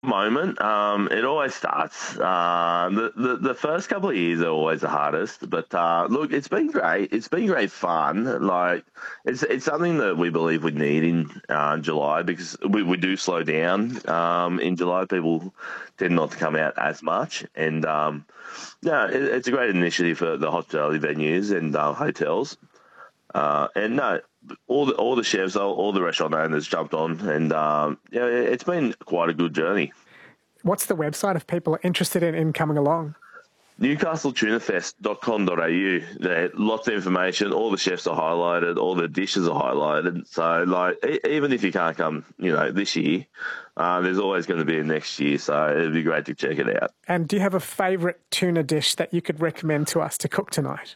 Moment, it always starts. The first couple of years are always the hardest, but look, it's been great. It's been great fun. Like it's something that we believe we need in July because we do slow down in July. People tend not to come out as much, and it's a great initiative for the hospitality venues and hotels. And no, all the chefs, all the restaurant owners jumped on, and it's been quite a good journey. What's the website if people are interested in coming along? NewcastleTunaFest.com.au. There lots of information. All the chefs are highlighted. All the dishes are highlighted. So, like, even if you can't come, this year, there's always going to be a next year. So it'd be great to check it out. And do you have a favourite tuna dish that you could recommend to us to cook tonight?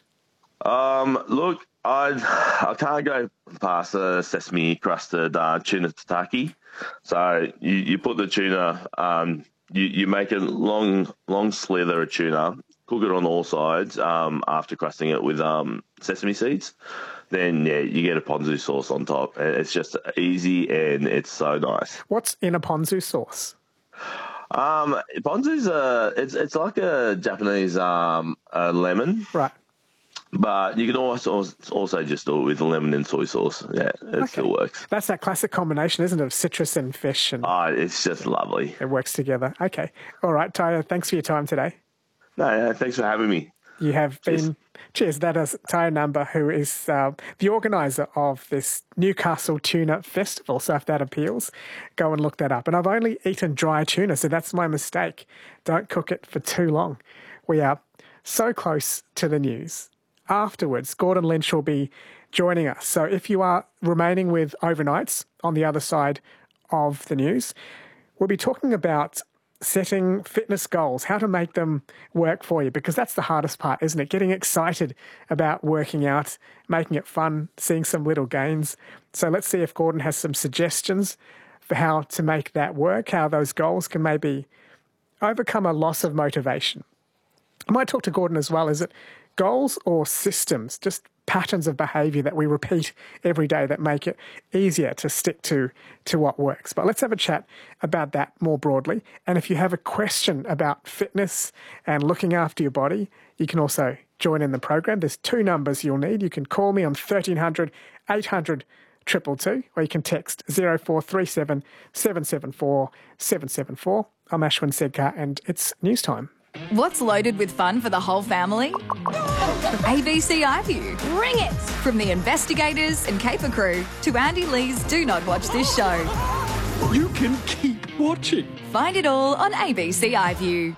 Look, I can't go past a sesame crusted tuna tataki. So you put the tuna, you make a long slither of tuna, cook it on all sides after crusting it with sesame seeds. Then, you get a ponzu sauce on top. It's just easy and it's so nice. What's in a ponzu sauce? Ponzu's it's like a Japanese lemon. Right. But you can also just do it with lemon and soy sauce. Yeah, it still works. That's that classic combination, isn't it, of citrus and fish? And it's just lovely. It works together. Okay. All right, Tyler, thanks for your time today. No, thanks for having me. You have been... Cheers. That is Tyre Number, who is the organiser of this Newcastle Tuna Festival. So if that appeals, go and look that up. And I've only eaten dry tuna, so that's my mistake. Don't cook it for too long. We are so close to the news. Afterwards, Gordon Lynch will be joining us. So if you are remaining with Overnights on the other side of the news, we'll be talking about setting fitness goals, how to make them work for you, because that's the hardest part, isn't it? Getting excited about working out, making it fun, seeing some little gains. So let's see if Gordon has some suggestions for how to make that work, how those goals can maybe overcome a loss of motivation. I might talk to Gordon as well. Is it goals or systems, just patterns of behaviour that we repeat every day that make it easier to stick to what works? But let's have a chat about that more broadly. And if you have a question about fitness and looking after your body, you can also join in the program. There's two numbers you'll need. You can call me on 1300 800 222, or you can text 0437 774 774. I'm Ashwin Sedkar, and it's news time. What's loaded with fun for the whole family? ABC iView. Bring it! From the investigators and caper crew to Andy Lee's Do Not Watch This Show. You can keep watching. Find it all on ABC iView.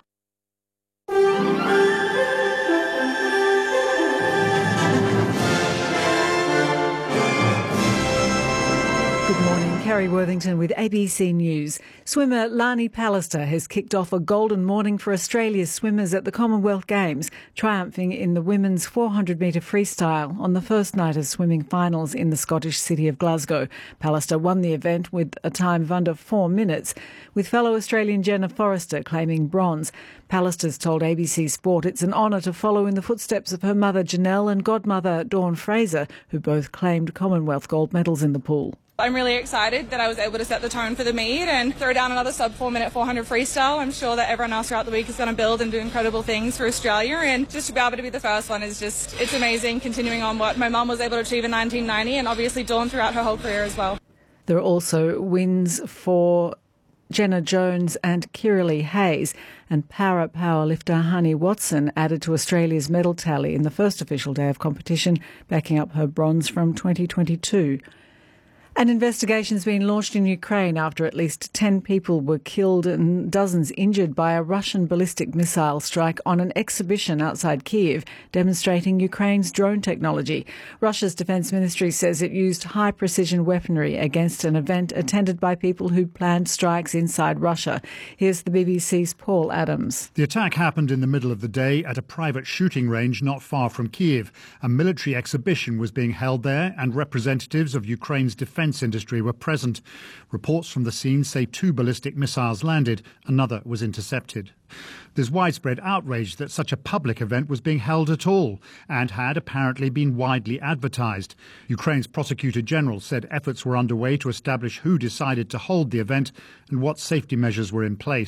Good morning, Carrie Worthington with ABC News. Swimmer Lani Pallister has kicked off a golden morning for Australia's swimmers at the Commonwealth Games, triumphing in the women's 400-metre freestyle on the first night of swimming finals in the Scottish city of Glasgow. Pallister won the event with a time of under 4 minutes, with fellow Australian Jenna Forrester claiming bronze. Pallister's told ABC Sport it's an honour to follow in the footsteps of her mother Janelle and godmother Dawn Fraser, who both claimed Commonwealth gold medals in the pool. I'm really excited that I was able to set the tone for the meet and throw down another sub-4 minute 400 freestyle. I'm sure that everyone else throughout the week is going to build and do incredible things for Australia, and just to be able to be the first one is it's amazing, continuing on what my mum was able to achieve in 1990 and obviously Dawn throughout her whole career as well. There are also wins for Jenna Jones and Kiralee Hayes, and para powerlifter Honey Watson added to Australia's medal tally in the first official day of competition, backing up her bronze from 2022. An investigation's been launched in Ukraine after at least 10 people were killed and dozens injured by a Russian ballistic missile strike on an exhibition outside Kyiv, demonstrating Ukraine's drone technology. Russia's defence ministry says it used high-precision weaponry against an event attended by people who planned strikes inside Russia. Here's the BBC's Paul Adams. The attack happened in the middle of the day at a private shooting range not far from Kyiv. A military exhibition was being held there, and representatives of Ukraine's defence defence industry were present. Reports from the scene say 2 ballistic missiles landed, another was intercepted. There's widespread outrage that such a public event was being held at all and had apparently been widely advertised. Ukraine's Prosecutor General said efforts were underway to establish who decided to hold the event and what safety measures were in place.